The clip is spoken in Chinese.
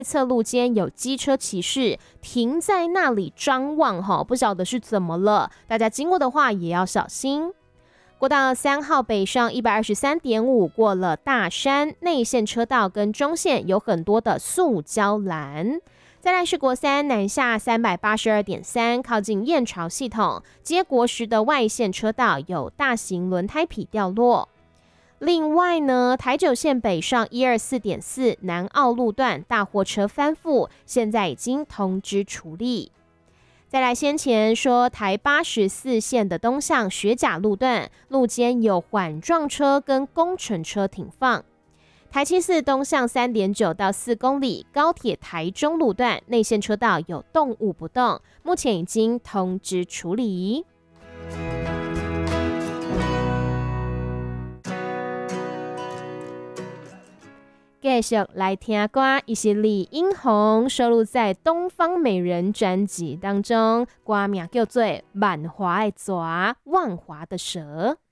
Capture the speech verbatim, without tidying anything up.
侧路间有机车骑士停在那里张望，不晓得是怎么了，大家经过的话也要小心。国道三号北上 一百二十三点五 过了大山，内线车道跟中线有很多的塑胶栏。再来是国三南下 三百八十二点三， 靠近燕巢系统接国十的外线车道有大型轮胎皮掉落。另外呢，台九线北上 一二四点四 南澳路段大货车翻覆，现在已经通知处理。再来先前说台八十四线的东向学甲路段路间有缓撞车跟工程车停放。台七四东向 三点九到四公里高铁台中路段内线车道有动物不动，目前已经通知处理。继续来听歌，也是李英宏收录在《东方美人》专辑当中，歌名叫做《万华的蛇，万华的蛇》。